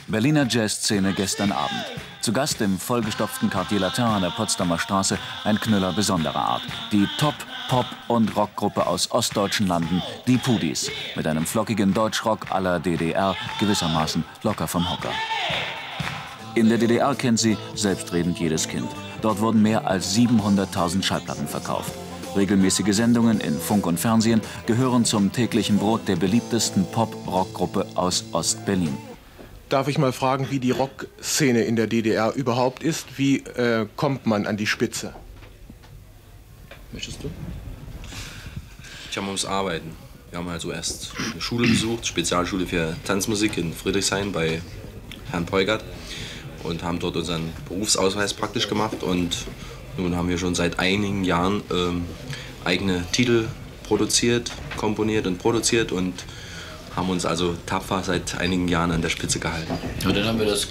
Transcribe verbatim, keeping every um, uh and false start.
Berliner Jazzszene gestern Abend. Zu Gast im vollgestopften Quartier Latin an der Potsdamer Straße ein Knüller besonderer Art. Die Top-Pop- und Rockgruppe aus ostdeutschen Landen, die Pudis. Mit einem flockigen Deutschrock à la D D R, gewissermaßen locker vom Hocker. In der D D R kennt sie selbstredend jedes Kind. Dort wurden mehr als siebenhunderttausend Schallplatten verkauft. Regelmäßige Sendungen in Funk und Fernsehen gehören zum täglichen Brot der beliebtesten Pop-Rock-Gruppe aus Ost-Berlin. Darf ich mal fragen, wie die Rockszene in der D D R überhaupt ist? Wie äh, kommt man an die Spitze? Möchtest du? Tja, man muss arbeiten. Wir haben also erst eine Schule besucht, Spezialschule für Tanzmusik in Friedrichshain bei Herrn Peugert und haben dort unseren Berufsausweis praktisch gemacht. Und nun haben wir schon seit einigen Jahren ähm, eigene Titel produziert, komponiert und produziert und haben uns also tapfer seit einigen Jahren an der Spitze gehalten. Und dann haben wir das